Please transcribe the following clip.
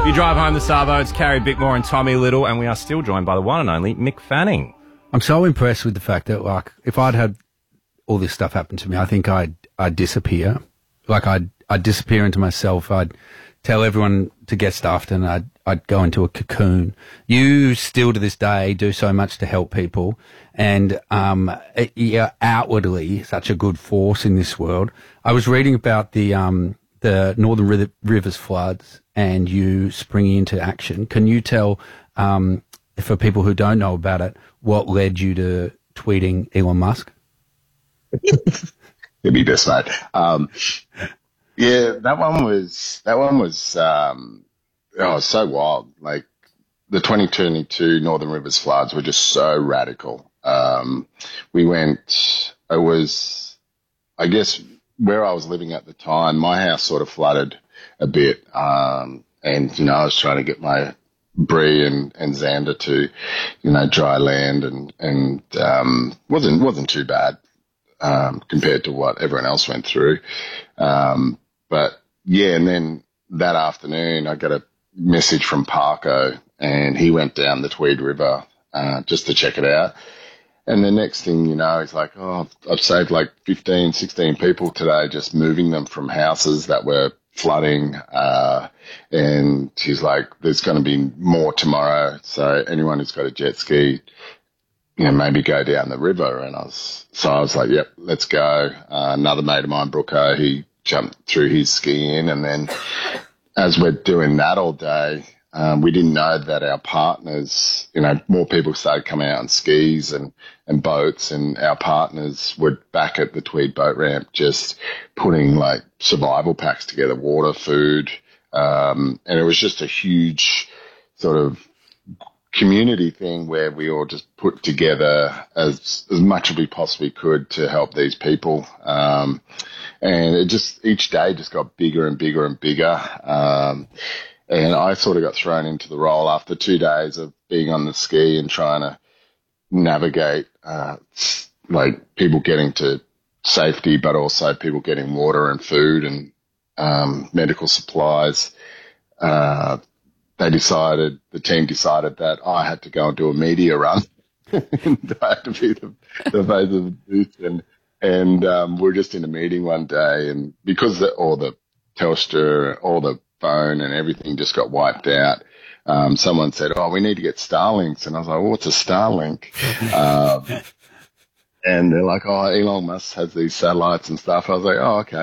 You drive home the Savo. It's Carrie Bickmore and Tommy Little, and we are still joined by the one and only Mick Fanning. I'm so impressed with the fact that, like, if I'd had all this stuff happen to me, I think I'd disappear. Like, I'd disappear into myself. I'd tell everyone to get stuffed, and I'd go into a cocoon. You still to this day do so much to help people, and you're outwardly such a good force in this world. I was reading about the Northern Rivers floods and you springing into action. Can you tell, for people who don't know about it, what led you to tweeting Elon Musk? Give me this, mate. Yeah, that one was so wild. Like, the 2022 Northern Rivers floods were just so radical. I guess where I was living at the time, my house sort of flooded a bit. And, I was trying to get my Bree and Xander to, dry land and wasn't too bad, compared to what everyone else went through. But yeah, and then that afternoon I got a message from Parko, and he went down the Tweed River, just to check it out. And the next thing you know, he's like, oh, I've saved like 15, 16 people today, just moving them from houses that were flooding. And he's like, there's going to be more tomorrow. So anyone who's got a jet ski, maybe go down the river. And I was like, yep, let's go. Another mate of mine, Brooko, he jumped through his ski in. And then as we're doing that all day, we didn't know that our partners, more people started coming out on skis and boats, and our partners were back at the Tweed boat ramp just putting like survival packs together, water, food. And it was just a huge sort of community thing where we all just put together as much as we possibly could to help these people. And it just, each day just got bigger and bigger and bigger. And I sort of got thrown into the role after 2 days of being on the ski and trying to navigate, like people getting to safety, but also people getting water and food and medical supplies. The team decided that I had to go and do a media run. And I had to be the face of the booth. And we're just in a meeting one day, and because all the Telstra, all the phone and everything just got wiped out, someone said, oh, we need to get Starlinks. And I was like, well, what's a Starlink? And they're like, oh, Elon Musk has these satellites and stuff. I was like, oh, okay.